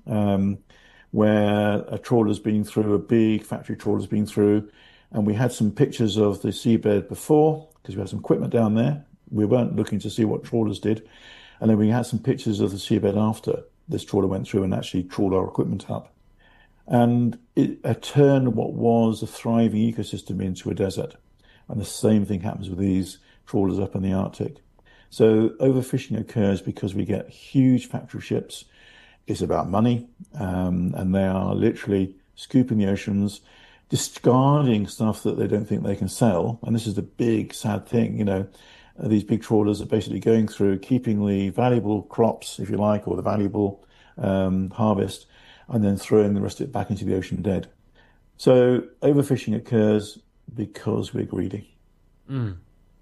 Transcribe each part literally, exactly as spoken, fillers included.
um, where a trawler's been through, a big factory trawler's been through, and we had some pictures of the seabed before, because we had some equipment down there. We weren't looking to see what trawlers did. And then we had some pictures of the seabed after this trawler went through and actually trawled our equipment up. And it uh, turned what was a thriving ecosystem into a desert. And the same thing happens with these trawlers up in the Arctic. So overfishing occurs because we get huge factory ships. It's about money, um, and they are literally scooping the oceans, discarding stuff that they don't think they can sell. And this is the big, sad thing, you know, uh, these big trawlers are basically going through, keeping the valuable crops, if you like, or the valuable um, harvest, and then throwing the rest of it back into the ocean dead. So overfishing occurs because we're greedy. Mm.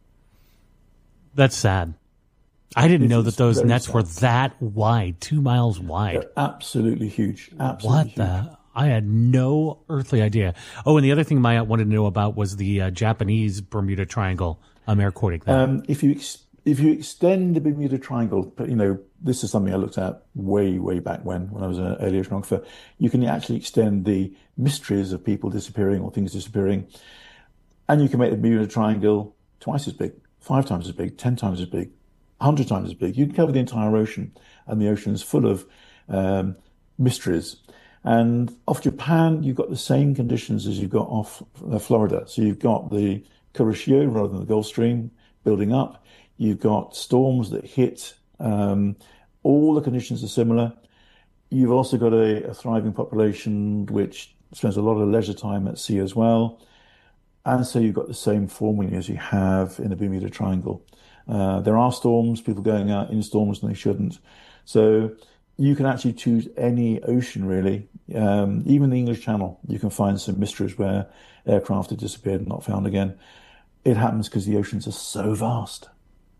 That's sad. I didn't It know is that those very nets sad. were that wide, two miles wide. They're absolutely huge. Absolutely What huge. the? I had no earthly idea. Oh, and the other thing Maya wanted to know about was the uh, Japanese Bermuda Triangle. I'm air quoting that. Um, if you ex- if you extend the Bermuda Triangle, but you know, this is something I looked at way, way back when, when I was an early oceanographer, you can actually extend the mysteries of people disappearing or things disappearing, and you can make the Bermuda Triangle twice as big, five times as big, ten times as big, a hundred times as big. You can cover the entire ocean, and the ocean is full of um, mysteries. And off Japan, you've got the same conditions as you've got off uh, Florida. So you've got the Kuroshio rather than the Gulf Stream building up. You've got storms that hit. Um, all the conditions are similar. You've also got a, a thriving population which spends a lot of leisure time at sea as well. And so you've got the same forming as you have in the Bermuda Triangle. Uh, there are storms, people going out in storms and they shouldn't. So you can actually choose any ocean, really. Um, even the English Channel, you can find some mysteries where aircraft have disappeared and not found again. It happens because the oceans are so vast.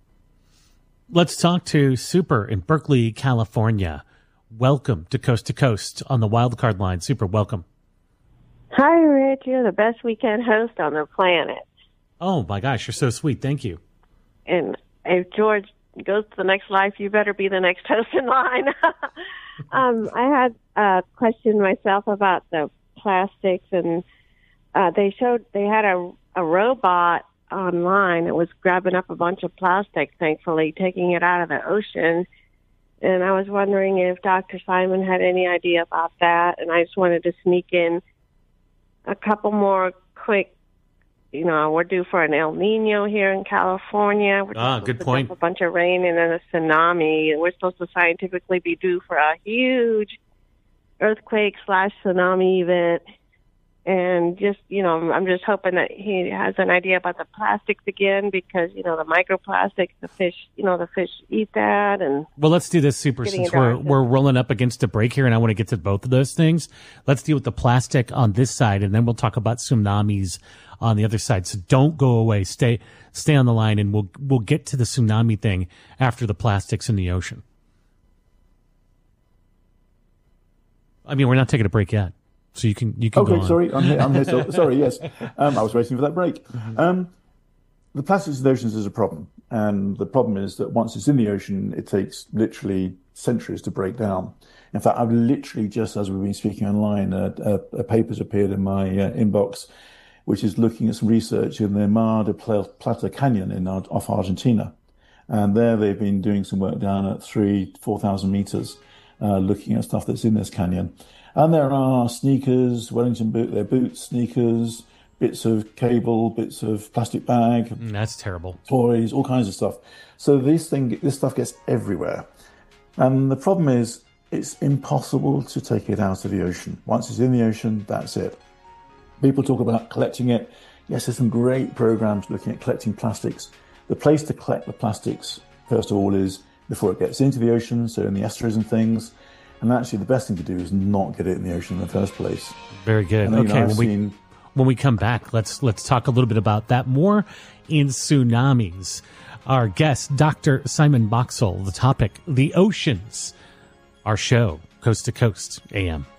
Let's talk to Super in Berkeley, California. Welcome to Coast to Coast on the Wildcard Line. Super, welcome. Hi, Rich. You're the best weekend host on the planet. Oh, my gosh, you're so sweet. Thank you. And if George goes to the next life, you better be the next host in line. um, I had a question myself about the plastics, and uh, they showed they had a, a robot online that was grabbing up a bunch of plastic, thankfully, taking it out of the ocean. And I was wondering if Doctor Simon had any idea about that. And I just wanted to sneak in a couple more quick. You know, we're due for an El Nino here in California. We're Ah, good point. A bunch of rain and then a tsunami. We're supposed to scientifically be due for a huge earthquake slash tsunami event. And just, you know, I'm just hoping that he has an idea about the plastics again, because, you know, the microplastics, the fish, you know, the fish eat that. And well, let's do this, Super, Getting since into we're our- we're rolling up against a break here, and I want to get to both of those things. Let's deal with the plastic on this side, and then we'll talk about tsunamis on the other side. So don't go away. Stay stay on the line, and we'll we'll get to the tsunami thing after the plastics in the ocean. I mean, we're not taking a break yet, so you can you can go Okay, on. sorry, I'm here. I'm here still. Sorry, yes. Um, I was waiting for that break. Um, the plastics in the oceans is a problem. And the problem is that once it's in the ocean, it takes literally centuries to break down. In fact, I've literally just, as we've been speaking online, a, a, a paper's appeared in my uh, inbox, which is looking at some research in the Mar del Plata Canyon in off Argentina. And there they've been doing some work down at three, four thousand meters, uh, looking at stuff that's in this canyon. And there are sneakers, Wellington boot, their boots, sneakers, bits of cable, bits of plastic bag. Mm, that's terrible. Toys, all kinds of stuff. So this thing, this stuff gets everywhere. And the problem is, it's impossible to take it out of the ocean. Once it's in the ocean, that's it. People talk about collecting it. Yes, there's some great programs looking at collecting plastics. The place to collect the plastics, first of all, is before it gets into the ocean, so in the estuaries and things. And actually, the best thing to do is not get it in the ocean in the first place. Very good. And, you know, Okay, I've when we seen- when we come back, let's let's talk a little bit about that more in tsunamis. Our guest, Doctor Simon Boxall. The topic: the oceans. Our show, Coast to Coast A M.